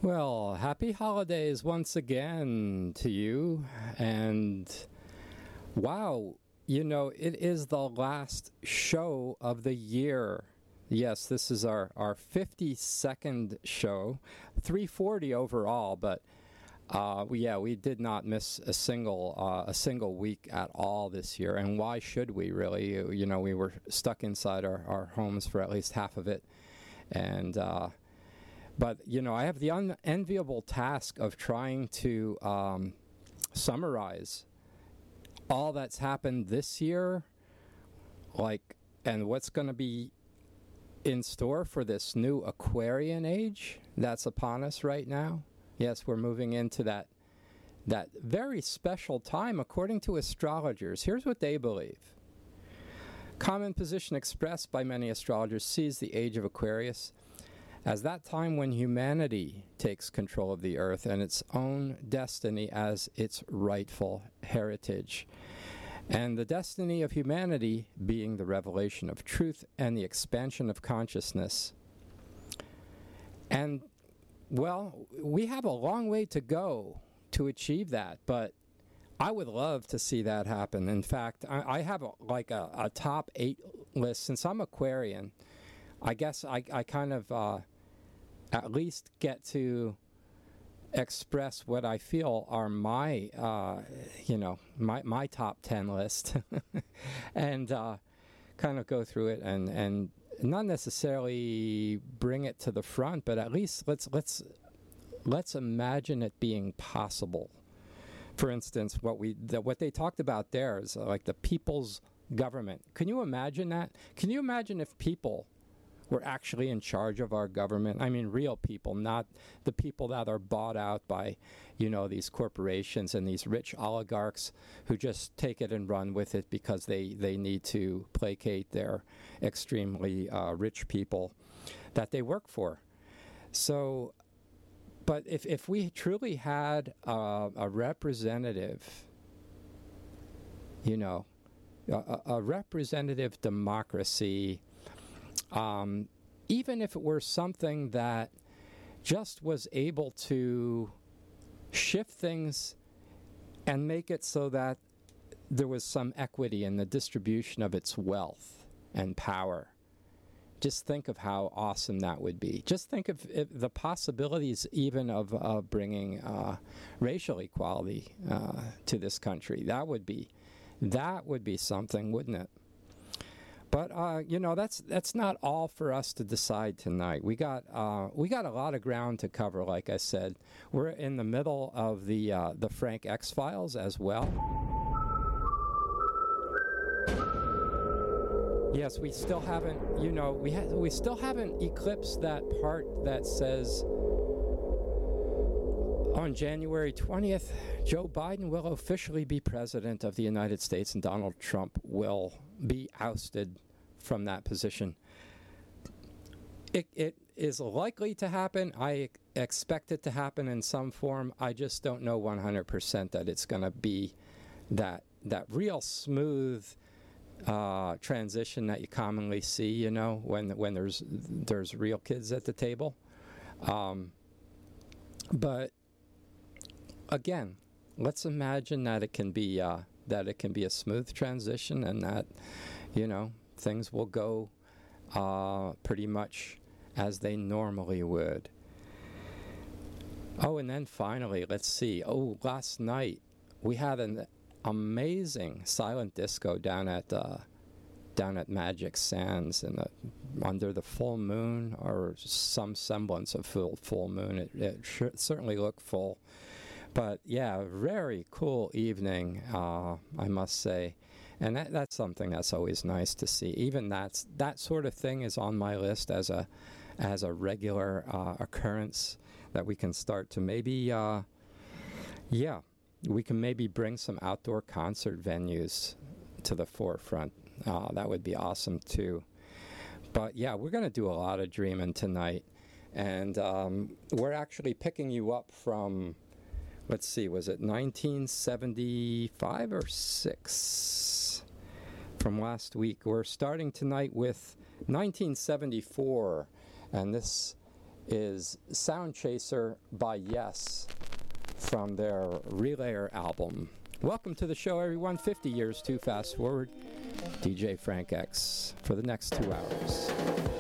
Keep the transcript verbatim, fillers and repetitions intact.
Well, happy holidays once again to you. And wow, you know, it is the last show of the year. Yes, this is our, our fifty-second show, three forty overall, but uh, we, yeah, we did not miss a single uh, a single week at all this year. And why should we really? You know, we were stuck inside our, our homes for at least half of it. And uh, But, you know, I have the unenviable task of trying to um, summarize all that's happened this year, like, and what's going to be in store for this new Aquarian age that's upon us right now. Yes, we're moving into that that very special time, according to astrologers. Here's what they believe. Common position expressed by many astrologers sees the age of Aquarius as that time when humanity takes control of the earth and its own destiny as its rightful heritage. And the destiny of humanity being the revelation of truth and the expansion of consciousness. And, well, we have a long way to go to achieve that, but I would love to see that happen. In fact, I, I have a, like a, a top eight list. Since I'm Aquarian, I guess I, I kind of uh, at least get to express what I feel are my, uh, you know, my, my top ten list and uh, kind of go through it and, and not necessarily bring it to the front, but at least let's, let's, let's imagine it being possible. For instance, what we the, what they talked about there is uh, like the people's government. Can you imagine that? Can you imagine if people were actually in charge of our government? I mean, real people, not the people that are bought out by, you know, these corporations and these rich oligarchs who just take it and run with it because they, they need to placate their extremely uh, rich people that they work for. So, but if, if we truly had uh, a representative, you know, a, a representative democracy, Um, even if it were something that just was able to shift things and make it so that there was some equity in the distribution of its wealth and power. Just think of how awesome that would be. Just think of if the possibilities even of uh, bringing uh, racial equality uh, to this country. That would be, that would be something, wouldn't it? But uh, you know, that's that's not all for us to decide tonight. We got uh, we got a lot of ground to cover. Like I said, we're in the middle of the uh, the Frank X-Files as well. Yes, we still haven't. You know, we ha- we still haven't eclipsed that part that says on January twentieth, Joe Biden will officially be president of the United States, and Donald Trump will be ousted from that position. It, it is likely to happen. I expect it to happen in some form. I just don't know one hundred percent that it's going to be that that real smooth uh, transition that you commonly see, you know, when when there's there's real kids at the table. Um, but again, let's imagine that it can be uh, that it can be a smooth transition, and that, you know, things will go uh, pretty much as they normally would. Oh, and then finally, let's see. Oh, last night we had an amazing silent disco down at uh, down at Magic Sands in the, under the full moon, or some semblance of full full moon. It, it sure, certainly looked full. But yeah, very cool evening, uh, I must say, and that, that's something that's always nice to see. Even that's that sort of thing is on my list as a as a regular uh, occurrence that we can start to maybe, uh, yeah, we can maybe bring some outdoor concert venues to the forefront. Uh, that would be awesome too. But yeah, we're going to do a lot of dreaming tonight, and um, we're actually picking you up from. Let's see, was it nineteen seventy-five or six from last week? We're starting tonight with nineteen seventy-four, and this is Sound Chaser by Yes from their Relayer album. Welcome to the show, everyone. fifty years too fast forward. D J Frank X for the next two hours.